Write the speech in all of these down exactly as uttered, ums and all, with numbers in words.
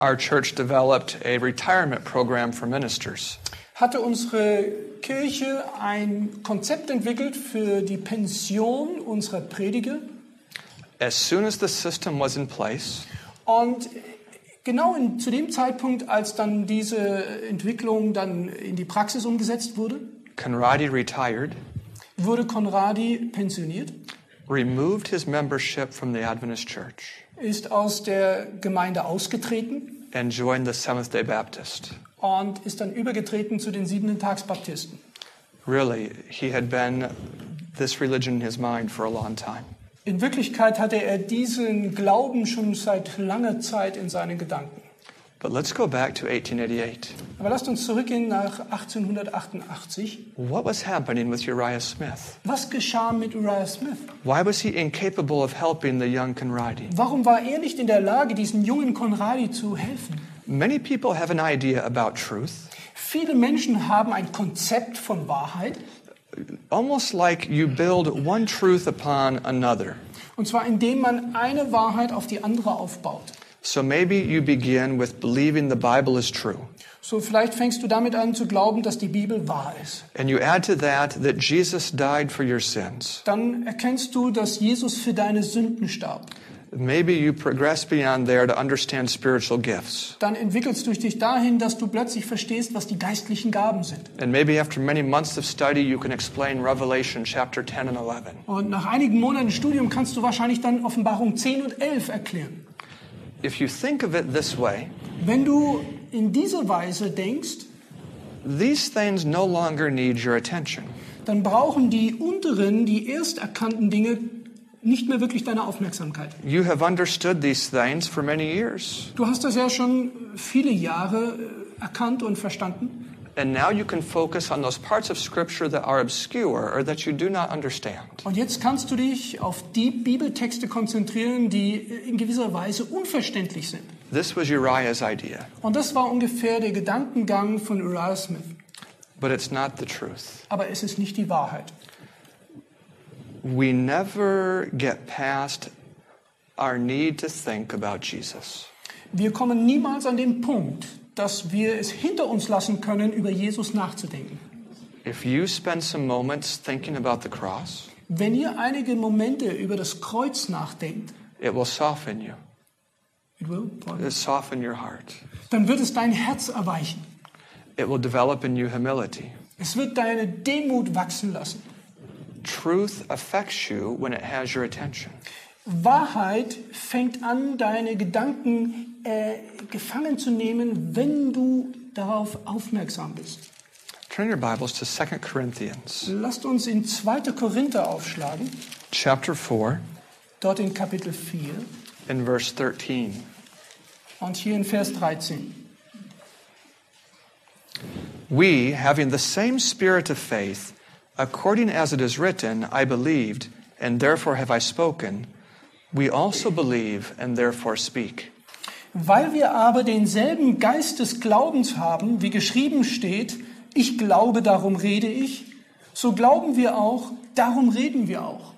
our church developed a retirement program for ministers. hatte unsere Kirche ein Konzept entwickelt für die Pension unserer Prediger. As soon as the system was in place, Und genau in, zu dem Zeitpunkt, als dann diese Entwicklung dann in die Praxis umgesetzt wurde, Conradi retired, wurde Conradi pensioniert, removed his membership from the Adventist Church, ist aus der Gemeinde ausgetreten and joined the Seventh-day Baptist. und ist dann übergetreten zu den Siebenten-Tags-Baptisten. Really, he had been this religion in his mind for a long time. In Wirklichkeit hatte er diesen Glauben schon seit langer Zeit in seinen Gedanken. But let's go back to eighteen eighty-eight. Aber lasst uns zurückgehen nach achtzehnhundertachtundachtzig. What was happening with Uriah Smith? Was geschah mit Uriah Smith? Why was he incapable of helping the young Conradi? Warum war er nicht in der Lage, diesen jungen Conradi zu helfen? Many people have an idea about truth, Viele Menschen haben ein Konzept von Wahrheit, almost like you build one truth upon another. und zwar indem man eine Wahrheit auf die andere aufbaut. So maybe you begin with believing the Bible is true. So vielleicht fängst du damit an zu glauben, dass die Bibel wahr ist. And you add to that that Jesus died for your sins. Dann erkennst du, dass Jesus für deine Sünden starb. Maybe you progress beyond there to understand spiritual gifts. Dann entwickelst du dich dahin, dass du plötzlich verstehst, was die geistlichen Gaben sind. And maybe after many months of study, you can explain Revelation chapter ten and eleven. Und nach einigen Monaten Studium kannst du wahrscheinlich dann Offenbarung zehn und elf erklären. If you think of it this way, Wenn du in dieser Weise denkst, these things no longer need your attention. dann brauchen die unteren, die erst erkannten Dinge nicht mehr wirklich deine Aufmerksamkeit. You have understood these things for many years. Du hast das ja schon viele Jahre äh, erkannt und verstanden. And now you can focus on those parts of Scripture that are obscure or that you do not understand. Und jetzt kannst du dich auf die Bibeltexte konzentrieren, die in gewisser Weise unverständlich sind. This was Uriah's idea, Und das war ungefähr der Gedankengang von Uriah Smith. but it's not the truth. Aber es ist nicht die Wahrheit. We never get past our need to think about Jesus. Wir kommen niemals an den Punkt, dass wir es hinter uns lassen können, über Jesus nachzudenken. If you spend some moments thinking about the cross, Wenn ihr einige Momente über das Kreuz nachdenkt, it will soften you. it will, It will soften your heart. dann wird es dein Herz erweichen. It will develop in you humility. Es wird deine Demut wachsen lassen. Truth affects you when it has your attention. Wahrheit fängt an, deine Gedanken äh, gefangen zu nehmen, wenn du darauf aufmerksam bist. Turn your Bibles to Second Corinthians, Lasst uns in zweiter Korinther aufschlagen, chapter four, dort in Kapitel vier in verse thirteen. und hier in Vers dreizehn. We, having the same spirit of faith, according as it is written, I believed, and therefore have I spoken, we also believe and therefore speak. Weil wir aber denselben Geist des Glaubens haben, wie geschrieben steht, ich glaube, darum rede ich, so glauben wir auch, darum reden wir auch.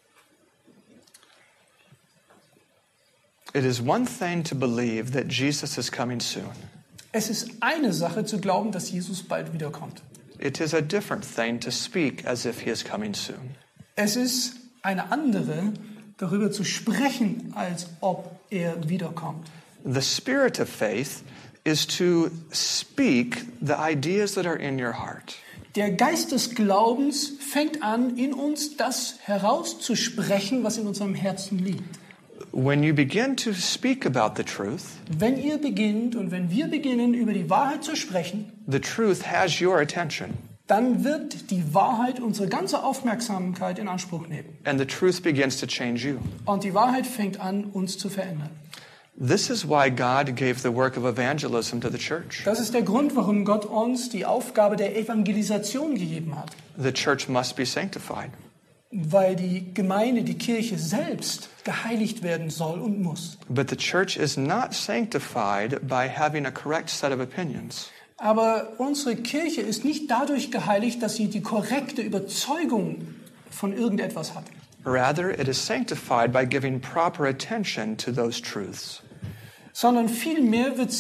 It is one thing to believe that Jesus is coming soon. Es ist eine Sache zu glauben, dass Jesus bald wiederkommt. It is a different thing to speak as if he is coming soon. Es ist eine andere, darüber zu sprechen, als ob er wiederkommt. The spirit of faith is to speak the ideas that are in your heart. Der Geist des Glaubens fängt an, in uns das herauszusprechen, was in unserem Herzen liegt. When you begin to speak about the truth, Wenn ihr beginnt und wenn wir beginnen, über die Wahrheit zu sprechen, the truth has your attention, dann wird die Wahrheit unsere ganze Aufmerksamkeit in Anspruch nehmen. and the truth begins to change you. Und die Wahrheit fängt an, uns zu verändern. This is why God gave the work of evangelism to the church. Das ist der Grund, warum Gott uns die Aufgabe der Evangelisation gegeben hat. The church must be sanctified. Weil die Gemeinde, die Kirche selbst geheiligt werden soll und muss. But the church is not sanctified by having a correct set of opinions. Aber unsere Kirche ist nicht dadurch geheiligt, dass sie die korrekte Überzeugung von irgendetwas hat. Rather, it is sanctified by giving proper attention to those truths. sondern vielmehr wird